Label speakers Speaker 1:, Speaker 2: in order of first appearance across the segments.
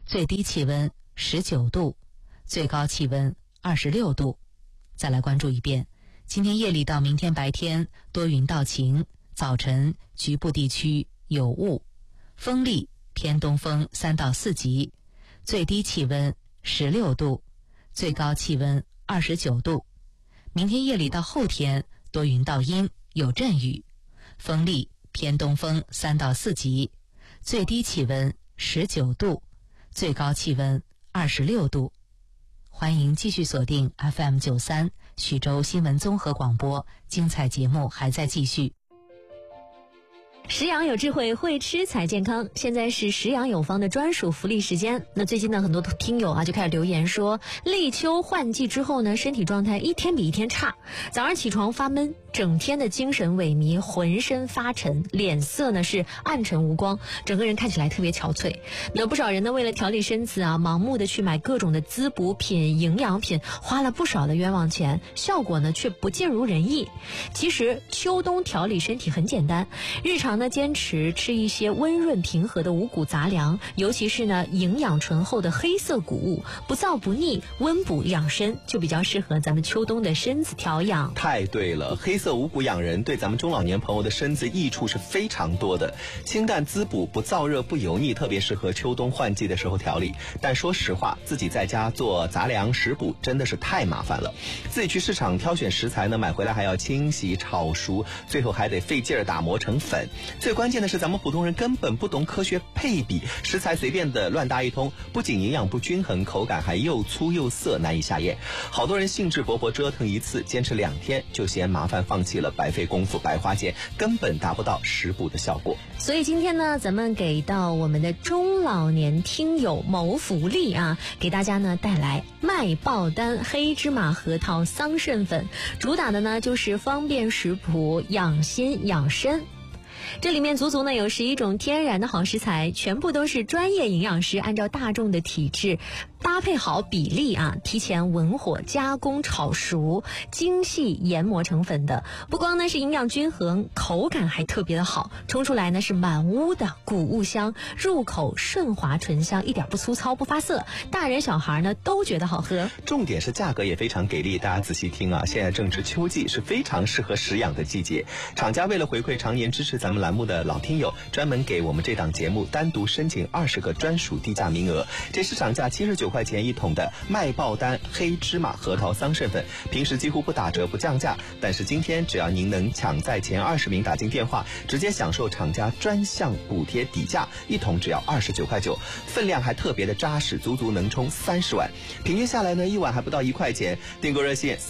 Speaker 1: 最低气温19度，最高气温26度。再来关注一遍，今天夜里到明天白天多云到晴，早晨局部地区有雾，风力偏东风3到4级，最低气温16度，最高气温29度。明天夜里到后天多云到阴，有阵雨，风力偏东风3到4级，最低气温19度，最高气温26度。欢迎继续锁定 FM93 徐州新闻综合广播，精彩节目还在继续。
Speaker 2: 食养有智慧，会吃才健康。现在是食养有方的专属福利时间。那最近呢，很多听友就开始留言说，立秋换季之后呢，身体状态一天比一天差，早上起床发闷，整天的精神萎靡，浑身发沉，脸色呢是暗沉无光，整个人看起来特别憔悴。那不少人呢，为了调理身子盲目的去买各种的滋补品、营养品，花了不少的冤枉钱，效果呢却不尽如人意。其实秋冬调理身体很简单，日常呢坚持吃一些温润平和的五谷杂粮，尤其是呢营养醇厚的黑色谷物，不燥不腻，温补养生，就比较适合咱们秋冬的身子调养。
Speaker 3: 太对了，黑色五谷养人对咱们中老年朋友的身子益处是非常多的，清淡滋补，不燥热不油腻，特别适合秋冬换季的时候调理。但说实话，自己在家做杂粮食补真的是太麻烦了，自己去市场挑选食材呢，买回来还要清洗炒熟，最后还得费劲儿打磨成粉。最关键的是咱们普通人根本不懂科学配比，食材随便的乱搭一通，不仅营养不均衡，口感还又粗又涩，难以下咽。好多人兴致勃勃折腾一次，坚持2天就嫌麻烦放弃了，白费功夫白花钱，根本达不到食补的效果。
Speaker 2: 所以今天呢，咱们给到我们的中老年听友谋福利给大家呢带来麦爆丹黑芝麻核桃桑葚粉，主打的呢就是方便食谱，养心养身。这里面足足呢有11种天然的好食材，全部都是专业营养师按照大众的体质搭配好比例提前文火加工炒熟，精细研磨成粉的。不光呢是营养均衡，口感还特别的好，冲出来呢是满屋的谷物香，入口顺滑醇香，一点不粗糙不发涩，大人小孩呢都觉得好喝。
Speaker 3: 重点是价格也非常给力，大家仔细听现在正值秋季，是非常适合食养的季节。厂家为了回馈常年支持咱们栏目的老听友，专门给我们这档节目单独申请20个专属低价名额。这市场价79块钱一桶的麦爆丹黑芝麻核桃桑葚粉，平时几乎不打折不降价，但是今天只要您能抢在前20名打进电话，直接享受厂家专项补贴底价，一桶只要29块9，分量还特别的扎实，足足能冲30碗，平均下来呢，一碗还不到1块钱。订购热线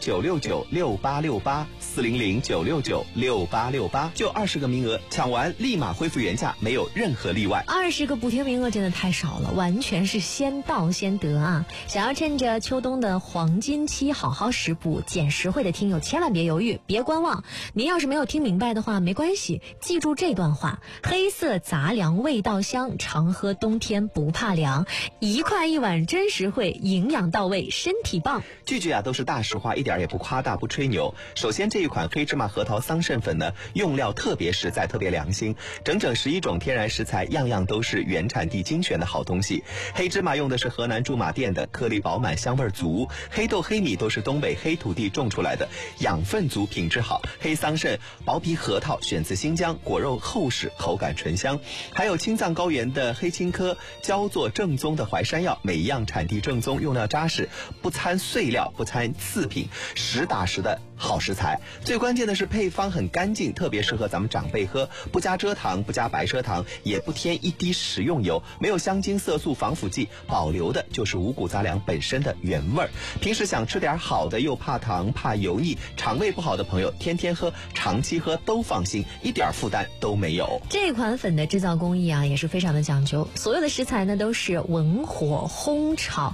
Speaker 3: 400-969-6868 400-969-6868，就20个名额，抢完立马恢复原价，没有任何例外。
Speaker 2: 20个补贴名额真的太少了，完全是先到先得想要趁着秋冬的黄金期好好食补捡实惠的听友，千万别犹豫，别观望。您要是没有听明白的话没关系，记住这段话：黑色杂粮味道香，常喝冬天不怕凉，1块1碗真实惠，营养到位，身体棒。
Speaker 3: 句句都是大实话，一点也不夸大不吹牛。首先这一款黑芝麻核桃桑葚粉呢，用料特别实在，特别良心，整整11种天然食材，样样都是原产地精选的好东西。黑芝麻用的是河南驻马店的，颗粒饱满，香味足；黑豆黑米都是东北黑土地种出来的，养分足，品质好。黑桑葚薄皮核桃选自新疆，果肉厚实，口感醇香。还有青藏高原的黑青稞，焦作正宗的淮山药，每一样产地正宗，用料扎实，不掺碎料，不掺次品，实打实的好食材。最关键的是配方很干净，特别适合咱们长辈喝，不加蔗糖，不加白砂糖，也不添一滴食用油，没有香精色素防腐剂，保留的就是五谷杂粮本身的原味儿。平时想吃点好的，又怕糖怕油腻，肠胃不好的朋友，天天喝长期喝都放心，一点负担都没有。
Speaker 2: 这款粉的制造工艺也是非常的讲究，所有的食材呢都是文火烘炒，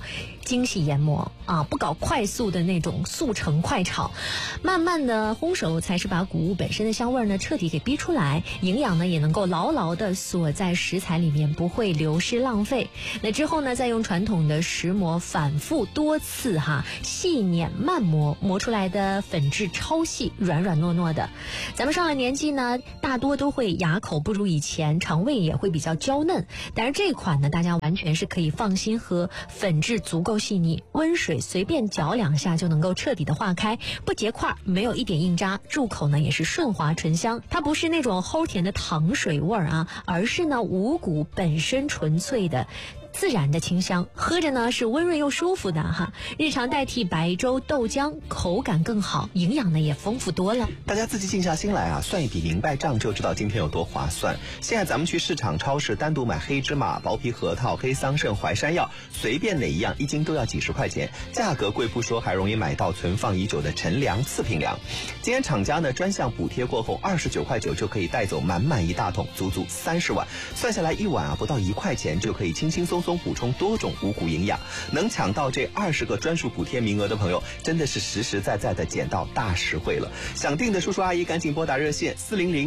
Speaker 2: 精细研磨啊，不搞快速的那种速成快炒，慢慢的烘熟才是把谷物本身的香味呢彻底给逼出来，营养呢也能够牢牢的锁在食材里面，不会流失浪费。那之后呢，再用传统的石磨反复多次细碾慢磨，磨出来的粉质超细，软软糯糯的。咱们上了年纪呢，大多都会牙口不如以前，肠胃也会比较娇嫩，但是这款呢，大家完全是可以放心喝，粉质足够细腻，温水随便搅2下就能够彻底的化开，不结块，没有一点硬渣，入口呢也是顺滑醇香。它不是那种齁甜的糖水味儿而是呢五谷本身纯粹的自然的清香，喝着呢是温润又舒服的日常代替白粥豆浆，口感更好，营养呢也丰富多了。
Speaker 3: 大家自己静下心来算一笔明白账，就知道今天有多划算。现在咱们去市场超市单独买黑芝麻、薄皮核桃、黑桑葚、淮山药，随便哪一样1斤都要几十块钱，价格贵不说，还容易买到存放已久的陈粮、次品粮。今天厂家呢专项补贴过后，29.9块就可以带走满满1大桶，足足30碗，算下来1碗不到1块钱就可以轻轻松松补充多种五谷营养。能抢到这20个专属补贴名额的朋友，真的是实实在在的捡到大实惠了。想订的叔叔阿姨赶紧拨打热线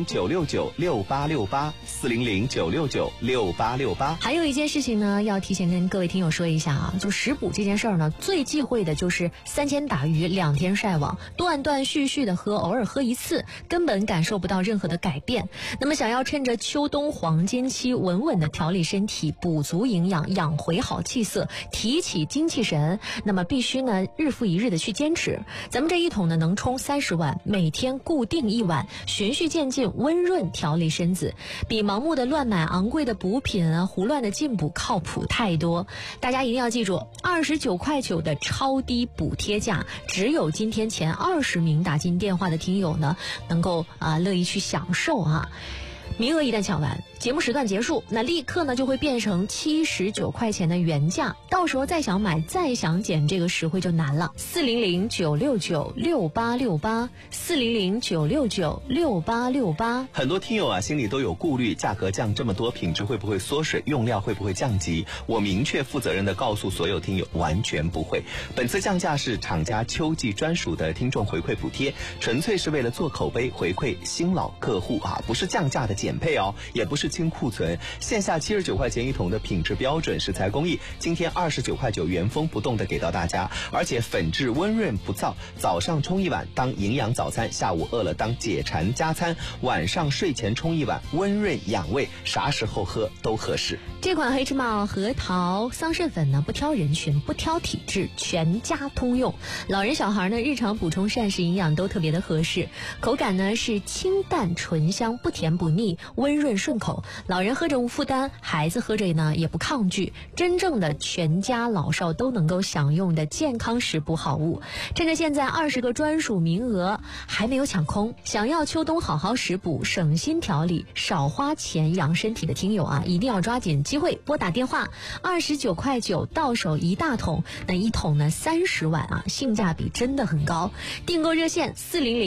Speaker 3: 400-969-6868，400-969-6868。
Speaker 2: 还有一件事情呢，要提前跟各位听友说一下就食补这件事儿呢，最忌讳的就是3天打鱼2天晒网，断断续续的喝，偶尔喝1次，根本感受不到任何的改变。那么想要趁着秋冬黄金期稳稳的调理身体，补足营养，养回好气色，提起精气神，那么必须呢日复一日的去坚持。咱们这一桶呢能冲30碗，每天固定1碗，循序渐进，温润调理身子，比盲目的乱买昂贵的补品胡乱的进补靠谱太多。大家一定要记住，29.9块的超低补贴价，只有今天前20名打进电话的听友呢能够乐意去享受名额一旦抢完，节目时段结束，那立刻呢就会变成79块钱的原价，到时候再想买再想捡这个实惠就难了。400-969-6868，400-969-6868。
Speaker 3: 很多听友心里都有顾虑，价格降这么多，品质会不会缩水，用料会不会降级？我明确负责任的告诉所有听友，完全不会。本次降价是厂家秋季专属的听众回馈补贴，纯粹是为了做口碑回馈新老客户不是降价的减配也不是清库存。线下79块钱1桶的品质标准食材工艺，今天29.9块原封不动的给到大家，而且粉质温润不燥，早上冲1碗当营养早餐，下午饿了当解馋加餐，晚上睡前冲1碗温润养胃，啥时候喝都合适。
Speaker 2: 这款黑芝麻核桃桑葚粉呢，不挑人群，不挑体质，全家通用。老人小孩呢，日常补充膳食营养都特别的合适。口感呢是清淡醇香，不甜不腻，温润顺口。老人喝着无负担，孩子喝着呢也不抗拒。真正的全家老少都能够享用的健康食补好物。趁着现在20个专属名额还没有抢空，想要秋冬好好食补，省心调理，少花钱养身体的听友一定要抓紧机会拨打电话，29.9块到手1大桶，那1桶呢30碗性价比真的很高。订购热线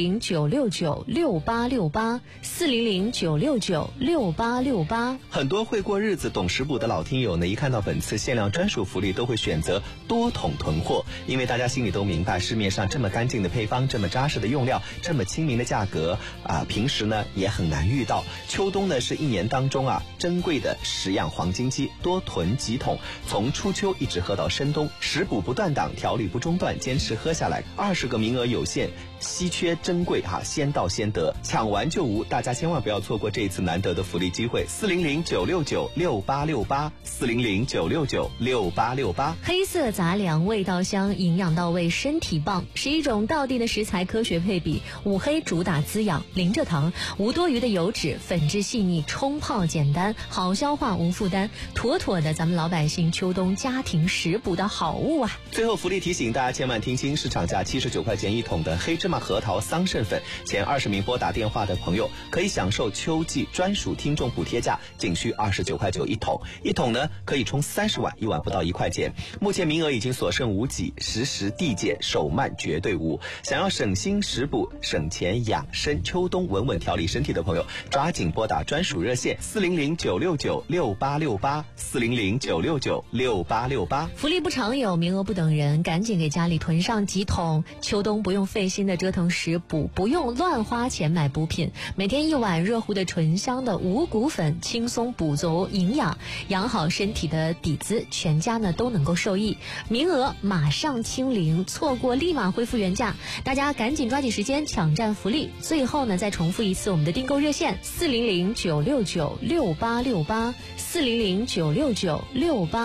Speaker 2: 400-969-6868，400-969-6868。
Speaker 3: 很多会过日子懂食补的老听友呢，一看到本次限量专属福利都会选择多桶囤货，因为大家心里都明白，市面上这么干净的配方，这么扎实的用料，这么亲民的价格平时呢也很难遇到。秋冬呢是1年当中珍贵的食养黄金期，多囤几桶，从初秋一直喝到深冬，食补不断档，调理不中断，坚持喝下来，20个名额有限，稀缺珍贵先到先得，抢完就无，大家千万不要错过这次难得的福利机会。400-969-6868，400-969-6868。
Speaker 2: 黑色杂粮味道香，营养到位，身体棒，是一种道地的食材科学配比。五黑主打滋养，零蔗糖，无多余的油脂，粉质细腻，冲泡简单，好消化无负担，妥妥的咱们老百姓秋冬家庭食补的好物
Speaker 3: 最后福利提醒大家千万听清，市场价79块钱1桶的黑芝麻核桃桑葚粉，前20名拨打电话的朋友可以享受秋季季专属听众补贴价，仅需29.9块一桶，一桶呢可以冲30碗，1碗不到1块钱。目前名额已经所剩无几，实时递减，手慢绝对无。想要省心食补、省钱养生、秋冬稳稳调理身体的朋友，抓紧拨打专属热线400-969-6868，400-969-6868。
Speaker 2: 福利不常有，名额不等人，赶紧给家里囤上几桶，秋冬不用费心的折腾食补，不用乱花钱买补品，每天1碗热乎的醇香的五谷粉，轻松补足营养，养好身体的底子，全家呢都能够受益。名额马上清零，错过立马恢复原价，大家赶紧抓紧时间抢占福利。最后呢，再重复一次我们的订购热线：400-969-6868，400-969-6868。